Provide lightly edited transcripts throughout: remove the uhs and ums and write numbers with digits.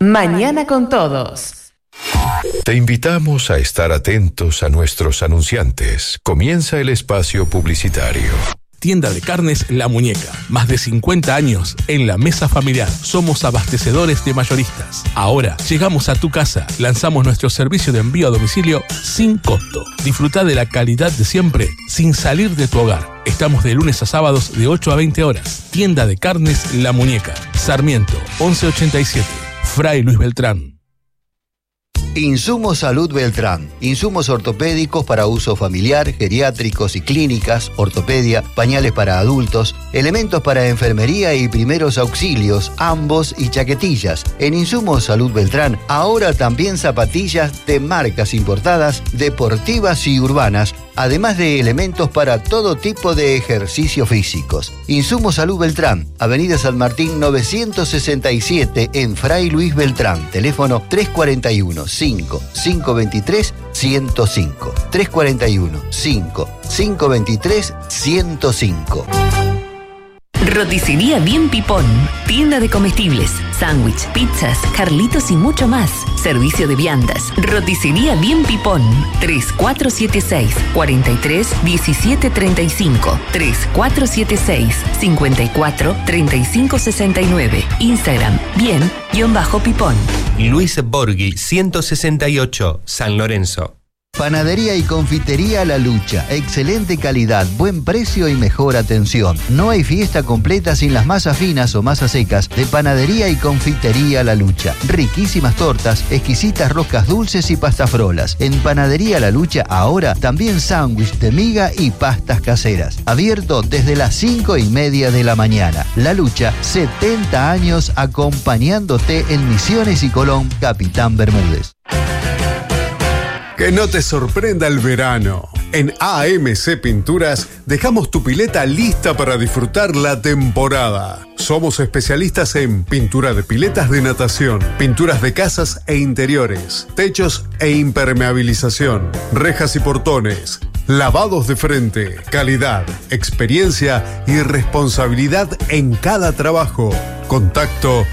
Mañana con todos. Te invitamos a estar atentos a nuestros anunciantes. Comienza el espacio publicitario. Tienda de carnes La Muñeca. Más de 50 años en la mesa familiar. Somos abastecedores de mayoristas. Ahora llegamos a tu casa. Lanzamos nuestro servicio de envío a domicilio sin costo. Disfruta de la calidad de siempre sin salir de tu hogar. Estamos de lunes a sábados de 8 a 20 horas. Tienda de carnes La Muñeca. Sarmiento 1187. Fray Luis Beltrán. Insumos Salud Beltrán. Insumos ortopédicos para uso familiar, geriátricos y clínicas, ortopedia, pañales para adultos, elementos para enfermería y primeros auxilios, ambos y chaquetillas. En Insumos Salud Beltrán, ahora también zapatillas de marcas importadas, deportivas y urbanas, además de elementos para todo tipo de ejercicios físicos. Insumos Salud Beltrán, Avenida San Martín 967 en Fray Luis Beltrán. Teléfono 341-5-523-105. 341-5-523-105. Roticería Bien Pipón. Tienda de comestibles, sándwich, pizzas, Carlitos y mucho más. Servicio de viandas. Roticería Bien Pipón. 3476-431735. 3476-543569. Instagram bien-pipón. Luis Borghi 168, San Lorenzo. Panadería y confitería La Lucha. Excelente calidad, buen precio y mejor atención. No hay fiesta completa sin las masas finas o masas secas de Panadería y confitería La Lucha. Riquísimas tortas, exquisitas roscas dulces y pastafrolas. En Panadería La Lucha ahora también sándwich de miga y pastas caseras. Abierto desde las 5:30 de la mañana. La Lucha, 70 años acompañándote en Misiones y Colón, Capitán Bermúdez. Que no te sorprenda el verano. En AMC Pinturas dejamos tu pileta lista para disfrutar la temporada. Somos especialistas en pintura de piletas de natación, pinturas de casas e interiores, techos e impermeabilización, rejas y portones, lavados de frente, calidad, experiencia y responsabilidad en cada trabajo. Contacto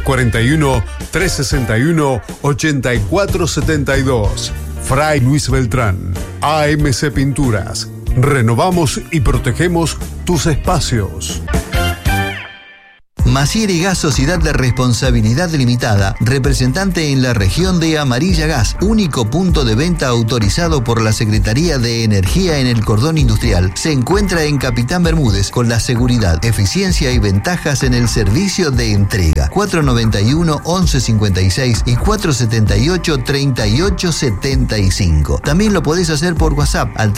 341-361-8472. Fray Luis Beltrán. AMC Pinturas. Renovamos y protegemos tus espacios. Macier y Gas Sociedad de Responsabilidad Limitada, representante en la región de Amarilla Gas, único punto de venta autorizado por la Secretaría de Energía en el Cordón Industrial, se encuentra en Capitán Bermúdez con la seguridad, eficiencia y ventajas en el servicio de entrega. 491-1156 y 478-3875. También lo podés hacer por WhatsApp al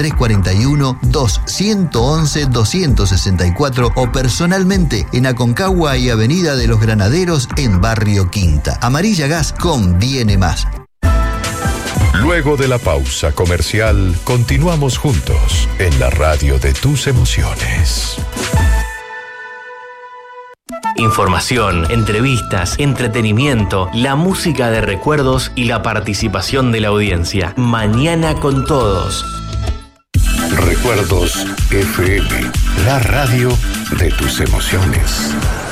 341-2111-264 o personalmente en Aconcagua y Avenida de los Granaderos en Barrio Quinta. Amarilla Gas conviene más. Luego de la pausa comercial, continuamos juntos en la radio de tus emociones. Información, entrevistas, entretenimiento, la música de recuerdos y la participación de la audiencia. Mañana con todos. Recuerdos FM, la radio de tus emociones.